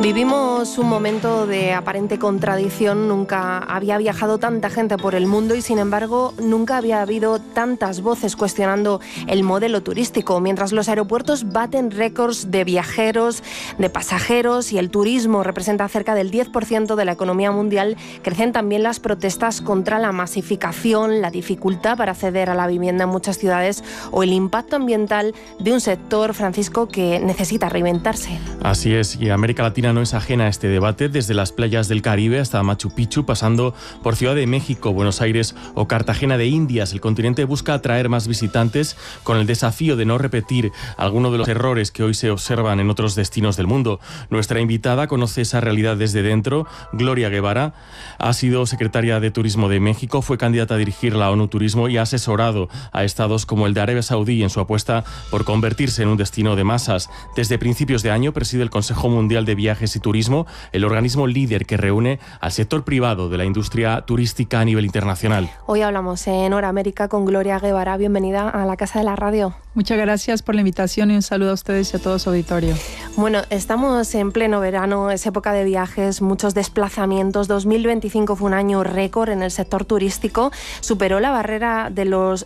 Vivimos un momento de aparente contradicción. Nunca había viajado tanta gente por el mundo y, sin embargo, nunca había habido tantas voces cuestionando el modelo turístico. Mientras los aeropuertos baten récords de viajeros, de pasajeros, y el turismo representa cerca del 10% de la economía mundial, crecen también las protestas contra la masificación, la dificultad para acceder a la vivienda en muchas ciudades o el impacto ambiental de un sector, Francisco, que necesita reinventarse. Así es, y América Latina no es ajena a este debate, desde las playas del Caribe hasta Machu Picchu, pasando por Ciudad de México, Buenos Aires o Cartagena de Indias. El continente busca atraer más visitantes con el desafío de no repetir algunos de los errores que hoy se observan en otros destinos del mundo. Nuestra invitada conoce esa realidad desde dentro. Gloria Guevara ha sido secretaria de Turismo de México, fue candidata a dirigir la ONU Turismo y ha asesorado a estados como el de Arabia Saudí en su apuesta por convertirse en un destino de masas. Desde principios de año preside el Consejo Mundial de Viajes y Turismo, el organismo líder que reúne al sector privado de la industria turística a nivel internacional. Hoy hablamos en Hora América con Gloria Guevara. Bienvenida a la Casa de la Radio. Muchas gracias por la invitación y un saludo a ustedes y a todo su auditorio. Bueno, estamos en pleno verano, es época de viajes, muchos desplazamientos. 2025 fue un año récord en el sector turístico. Superó la barrera de los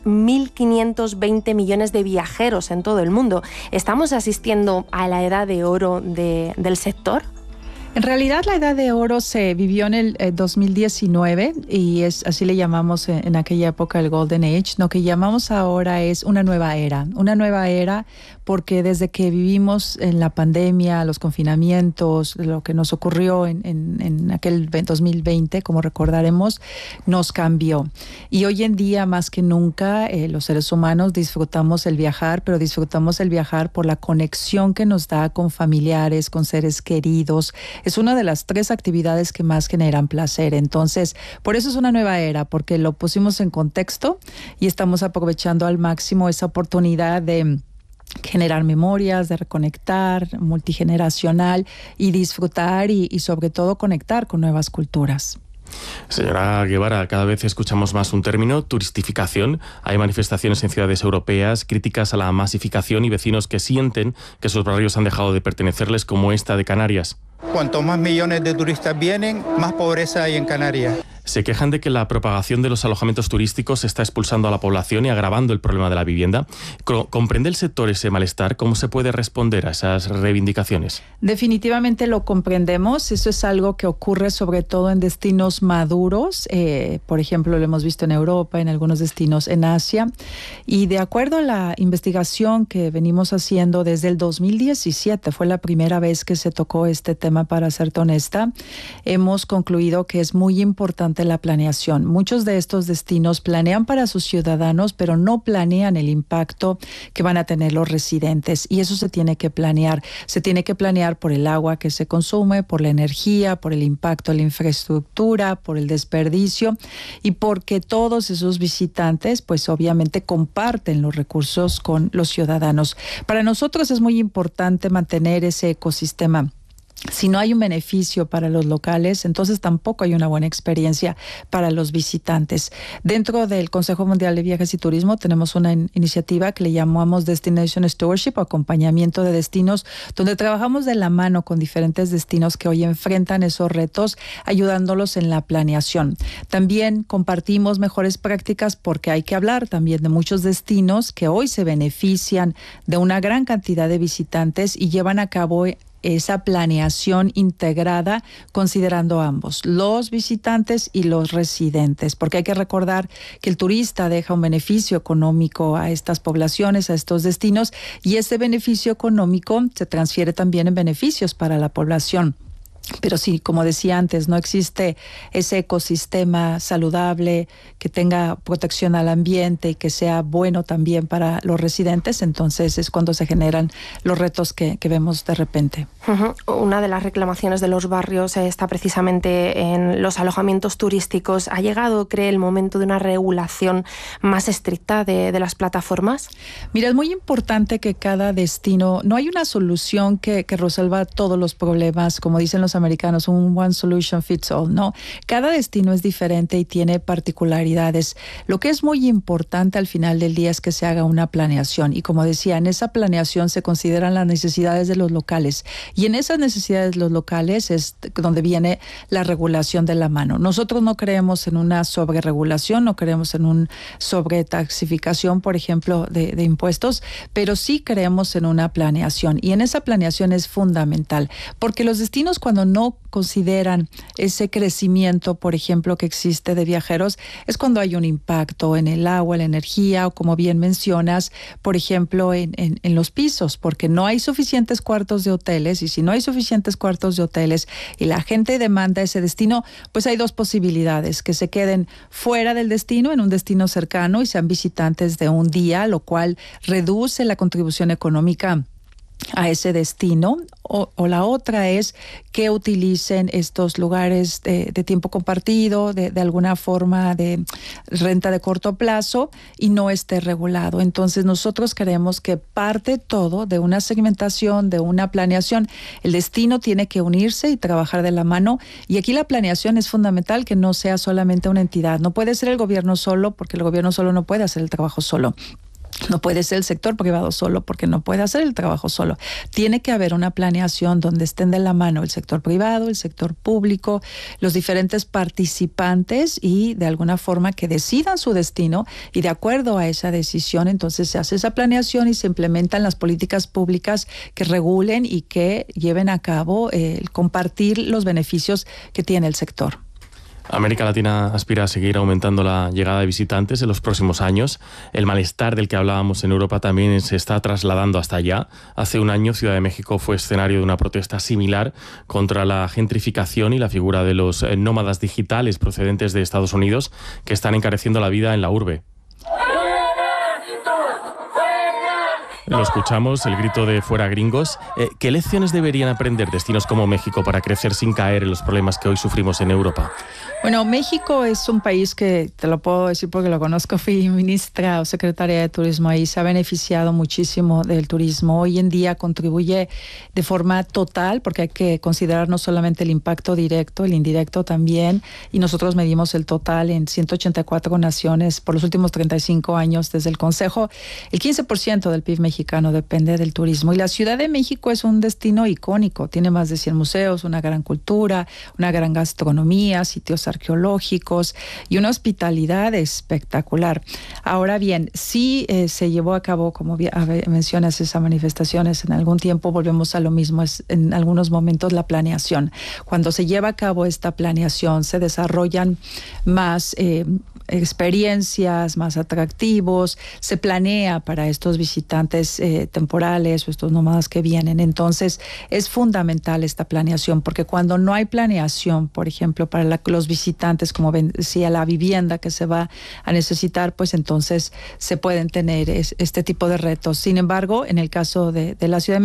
1.520 millones de viajeros en todo el mundo. ¿Estamos asistiendo a la edad de oro del sector? En realidad la edad de oro se vivió en el 2019 y así le llamamos en aquella época el Golden Age. Lo que llamamos ahora es una nueva era porque desde que vivimos en la pandemia, los confinamientos, lo que nos ocurrió en aquel 2020, como recordaremos, nos cambió. Y hoy en día, más que nunca, los seres humanos disfrutamos el viajar, pero disfrutamos el viajar por la conexión que nos da con familiares, con seres queridos. Es una de las 3 actividades que más generan placer. Entonces, por eso es una nueva era, porque lo pusimos en contexto y estamos aprovechando al máximo esa oportunidad de generar memorias, de reconectar, multigeneracional y disfrutar y sobre todo conectar con nuevas culturas. Señora Guevara, cada vez escuchamos más un término, turistificación. Hay manifestaciones en ciudades europeas, críticas a la masificación y vecinos que sienten que sus barrios han dejado de pertenecerles, como esta de Canarias. Cuanto más millones de turistas vienen, más pobreza hay en Canarias. Se quejan de que la propagación de los alojamientos turísticos está expulsando a la población y agravando el problema de la vivienda. ¿Comprende el sector ese malestar? ¿Cómo se puede responder a esas reivindicaciones? Definitivamente lo comprendemos. Eso es algo que ocurre sobre todo en destinos maduros. Por ejemplo, lo hemos visto en Europa, en algunos destinos en Asia. Y de acuerdo a la investigación que venimos haciendo desde el 2017, fue la primera vez que se tocó este tema, para serte honesta, hemos concluido que es muy importante la planeación. Muchos de estos destinos planean para sus ciudadanos, pero no planean el impacto que van a tener los residentes. Y eso se tiene que planear. Se tiene que planear por el agua que se consume, por la energía, por el impacto en la infraestructura, por el desperdicio y porque todos esos visitantes, pues obviamente comparten los recursos con los ciudadanos. Para nosotros es muy importante mantener ese ecosistema. Si no hay un beneficio para los locales, entonces tampoco hay una buena experiencia para los visitantes. Dentro del Consejo Mundial de Viajes y Turismo tenemos una iniciativa que le llamamos Destination Stewardship, o acompañamiento de destinos, donde trabajamos de la mano con diferentes destinos que hoy enfrentan esos retos, ayudándolos en la planeación. También compartimos mejores prácticas, porque hay que hablar también de muchos destinos que hoy se benefician de una gran cantidad de visitantes y llevan a cabo esa planeación integrada considerando ambos, los visitantes y los residentes, porque hay que recordar que el turista deja un beneficio económico a estas poblaciones, a estos destinos, y ese beneficio económico se transfiere también en beneficios para la población. Pero sí, como decía antes, no existe ese ecosistema saludable que tenga protección al ambiente y que sea bueno también para los residentes. Entonces es cuando se generan los retos que vemos de repente. Una de las reclamaciones de los barrios está precisamente en los alojamientos turísticos. ¿Ha llegado, cree, el momento de una regulación más estricta de las plataformas? Mira, es muy importante que cada destino, no hay una solución que resuelva todos los problemas, como dicen los americanos, un one solution fits all. No, cada destino es diferente y tiene particularidades. Lo que es muy importante al final del día es que se haga una planeación. Y como decía, en esa planeación se consideran las necesidades de los locales. Y en esas necesidades de los locales es donde viene la regulación de la mano. Nosotros no creemos en una sobreregulación, no creemos en un sobretaxificación, por ejemplo, de impuestos, pero sí creemos en una planeación. Y en esa planeación es fundamental, porque los destinos, cuando no consideran ese crecimiento, por ejemplo, que existe de viajeros, es cuando hay un impacto en el agua, la energía, o como bien mencionas, por ejemplo, en los pisos, porque no hay suficientes cuartos de hoteles, y si no hay suficientes cuartos de hoteles y la gente demanda ese destino, pues hay dos posibilidades: que se queden fuera del destino, en un destino cercano, y sean visitantes de un día, lo cual reduce la contribución económica a ese destino, o la otra es que utilicen estos lugares de tiempo compartido, de alguna forma de renta de corto plazo, y no esté regulado. Entonces nosotros creemos que parte todo de una segmentación, de una planeación. El destino tiene que unirse y trabajar de la mano, y aquí la planeación es fundamental, que no sea solamente una entidad. No puede ser el gobierno solo, porque el gobierno solo no puede hacer el trabajo solo. No puede ser el sector privado solo, porque no puede hacer el trabajo solo. Tiene que haber una planeación donde estén de la mano el sector privado, el sector público, los diferentes participantes, y de alguna forma que decidan su destino, y de acuerdo a esa decisión entonces se hace esa planeación y se implementan las políticas públicas que regulen y que lleven a cabo el compartir los beneficios que tiene el sector. América Latina aspira a seguir aumentando la llegada de visitantes en los próximos años. El malestar del que hablábamos en Europa también se está trasladando hasta allá. Hace un año Ciudad de México fue escenario de una protesta similar contra la gentrificación y la figura de los nómadas digitales procedentes de Estados Unidos, que están encareciendo la vida en la urbe. Lo escuchamos, el grito de fuera gringos. ¿Qué lecciones deberían aprender destinos como México para crecer sin caer en los problemas que hoy sufrimos en Europa? Bueno, México es un país que, te lo puedo decir porque lo conozco, fui ministra o secretaria de turismo ahí, se ha beneficiado muchísimo del turismo. Hoy en día contribuye de forma total, porque hay que considerar no solamente el impacto directo, el indirecto también, y nosotros medimos el total en 184 naciones por los últimos 35 años desde el Consejo. El 15% del PIB mexicano depende del turismo, y la Ciudad de México es un destino icónico, tiene más de 100 museos, una gran cultura, una gran gastronomía, sitios arqueológicos y una hospitalidad espectacular. Ahora bien, sí se llevó a cabo, como mencionas, esas manifestaciones en algún tiempo, volvemos a lo mismo, es en algunos momentos la planeación. Cuando se lleva a cabo esta planeación, se desarrollan más experiencias, más atractivos, se planea para estos visitantes temporales o estos nómadas que vienen. Entonces es fundamental esta planeación, porque cuando no hay planeación, por ejemplo, para los visitantes, como decía, la vivienda que se va a necesitar, pues entonces se pueden tener este tipo de retos. Sin embargo, en el caso de la Ciudad de